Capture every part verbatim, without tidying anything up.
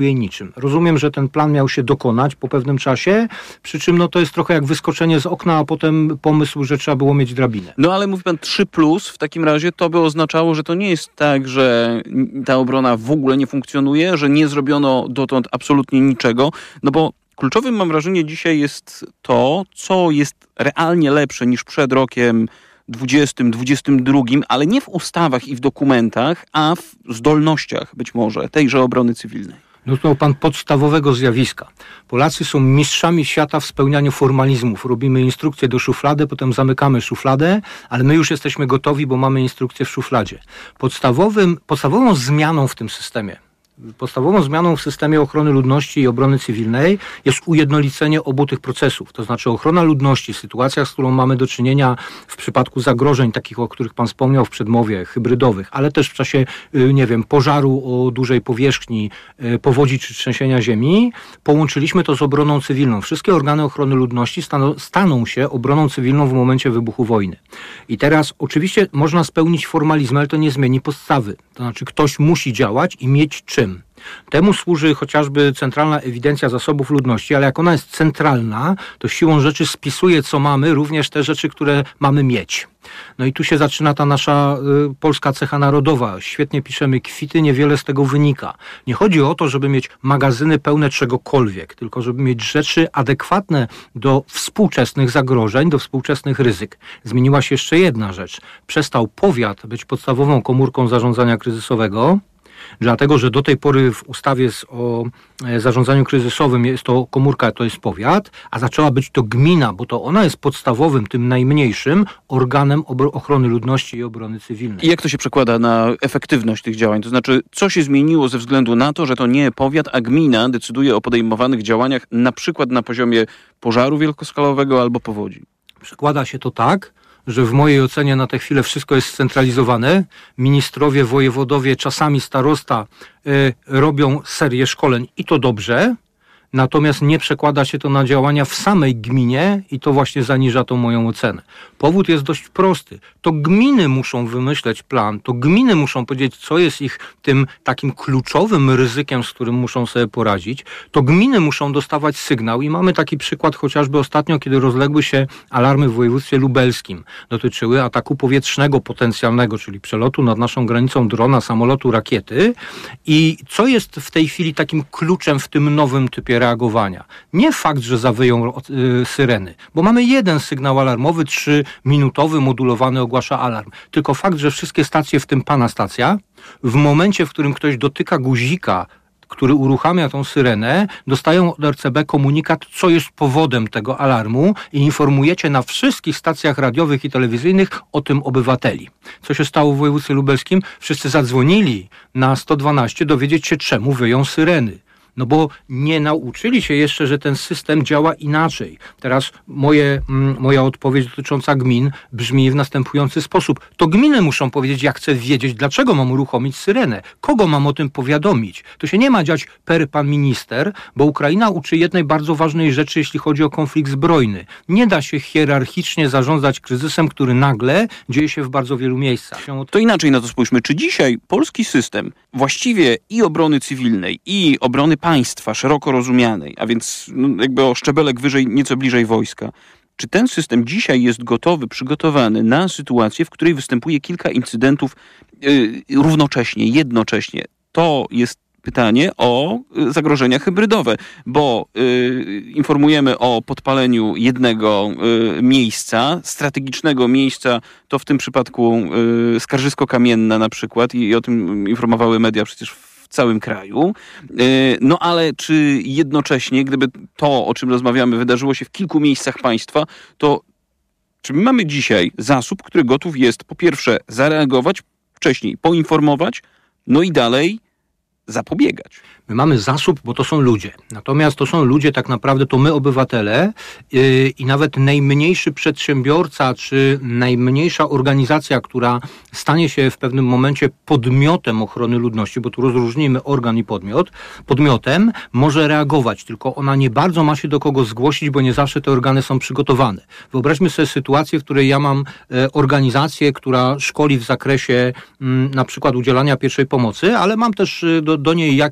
niczym. Rozumiem, że ten plan miał się dokonać po pewnym czasie, przy czym no, to jest trochę jak wyskoczenie z okna, a potem pomysł, że trzeba było mieć drabinę. No ale mówi pan trzy plus, w takim razie to by oznaczało, że to nie jest tak, że ta obrona w ogóle nie funkcjonuje, że nie zrobiono dotąd absolutnie niczego, no bo kluczowym, mam wrażenie, dzisiaj jest to, co jest realnie lepsze niż przed rokiem dwudziestym, dwudziestym drugim, ale nie w ustawach i w dokumentach, a w zdolnościach być może tejże obrony cywilnej. Dotknął pan podstawowego zjawiska. Polacy są mistrzami świata w spełnianiu formalizmów. Robimy instrukcję do szuflady, potem zamykamy szufladę, ale my już jesteśmy gotowi, bo mamy instrukcję w szufladzie. Podstawowym, podstawową zmianą w tym systemie, podstawową zmianą w systemie ochrony ludności i obrony cywilnej jest ujednolicenie obu tych procesów. To znaczy ochrona ludności, sytuacja, z którą mamy do czynienia w przypadku zagrożeń, takich, o których pan wspomniał w przedmowie, hybrydowych, ale też w czasie, nie wiem, pożaru o dużej powierzchni, powodzi czy trzęsienia ziemi, połączyliśmy to z obroną cywilną. Wszystkie organy ochrony ludności staną, staną się obroną cywilną w momencie wybuchu wojny. I teraz oczywiście można spełnić formalizm, ale to nie zmieni podstawy. To znaczy ktoś musi działać i mieć czym. Temu służy chociażby Centralna Ewidencja Zasobów Ludności, ale jak ona jest centralna, to siłą rzeczy spisuje, co mamy, również te rzeczy, które mamy mieć. No i tu się zaczyna ta nasza y, polska cecha narodowa. Świetnie piszemy kwity, niewiele z tego wynika. Nie chodzi o to, żeby mieć magazyny pełne czegokolwiek, tylko żeby mieć rzeczy adekwatne do współczesnych zagrożeń, do współczesnych ryzyk. Zmieniła się jeszcze jedna rzecz. Przestał powiat być podstawową komórką zarządzania kryzysowego, dlatego, że do tej pory w ustawie o zarządzaniu kryzysowym jest to komórka, to jest powiat, a zaczęła być to gmina, bo to ona jest podstawowym, tym najmniejszym organem ochrony ludności i obrony cywilnej. I jak to się przekłada na efektywność tych działań? To znaczy, co się zmieniło ze względu na to, że to nie powiat, a gmina decyduje o podejmowanych działaniach, na przykład na poziomie pożaru wielkoskalowego albo powodzi? Przekłada się to tak, że w mojej ocenie na tę chwilę wszystko jest scentralizowane. Ministrowie, wojewodowie, czasami starosta y, robią serię szkoleń i to dobrze, natomiast nie przekłada się to na działania w samej gminie i to właśnie zaniża tą moją ocenę. Powód jest dość prosty. To gminy muszą wymyśleć plan, to gminy muszą powiedzieć, co jest ich tym takim kluczowym ryzykiem, z którym muszą sobie poradzić. To gminy muszą dostawać sygnał i mamy taki przykład chociażby ostatnio, kiedy rozległy się alarmy w województwie lubelskim. Dotyczyły ataku powietrznego potencjalnego, czyli przelotu nad naszą granicą drona, samolotu, rakiety. I co jest w tej chwili takim kluczem w tym nowym typie reagowania? Nie fakt, że zawyją y, syreny, bo mamy jeden sygnał alarmowy, trzyminutowy, modulowany, ogłasza alarm. Tylko fakt, że wszystkie stacje, w tym pana stacja, w momencie, w którym ktoś dotyka guzika, który uruchamia tą syrenę, dostają od R C B komunikat, co jest powodem tego alarmu i informujecie na wszystkich stacjach radiowych i telewizyjnych o tym obywateli. Co się stało w województwie lubelskim? Wszyscy zadzwonili na sto dwanaście dowiedzieć się, czemu wyją syreny. No bo nie nauczyli się jeszcze, że ten system działa inaczej. Teraz moje, m, moja odpowiedź dotycząca gmin brzmi w następujący sposób. To gminy muszą powiedzieć, ja chcę wiedzieć, dlaczego mam uruchomić syrenę. Kogo mam o tym powiadomić? To się nie ma dziać per pan minister, bo Ukraina uczy jednej bardzo ważnej rzeczy, jeśli chodzi o konflikt zbrojny. Nie da się hierarchicznie zarządzać kryzysem, który nagle dzieje się w bardzo wielu miejscach. To inaczej na to spójrzmy. Czy dzisiaj polski system właściwie i obrony cywilnej, i obrony państwa szeroko rozumianej, a więc no, jakby o szczebelek wyżej, nieco bliżej wojska. Czy ten system dzisiaj jest gotowy, przygotowany na sytuację, w której występuje kilka incydentów yy, równocześnie, jednocześnie? To jest pytanie o zagrożenia hybrydowe, bo y, informujemy o podpaleniu jednego y, miejsca, strategicznego miejsca, to w tym przypadku y, Skarżysko-Kamienna na przykład, i, i o tym informowały media przecież w całym kraju. Y, no ale czy jednocześnie, gdyby to, o czym rozmawiamy, wydarzyło się w kilku miejscach państwa, to czy my mamy dzisiaj zasób, który gotów jest po pierwsze zareagować wcześniej, poinformować, no i dalej zapobiegać? My mamy zasób, bo to są ludzie. Natomiast to są ludzie, tak naprawdę to my, obywatele, yy, i nawet najmniejszy przedsiębiorca, czy najmniejsza organizacja, która stanie się w pewnym momencie podmiotem ochrony ludności, bo tu rozróżnimy organ i podmiot, podmiotem może reagować, tylko ona nie bardzo ma się do kogo zgłosić, bo nie zawsze te organy są przygotowane. Wyobraźmy sobie sytuację, w której ja mam e, organizację, która szkoli w zakresie m, na przykład udzielania pierwszej pomocy, ale mam też do, do niej jakie, jakie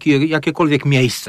jakiekolwiek miejsce.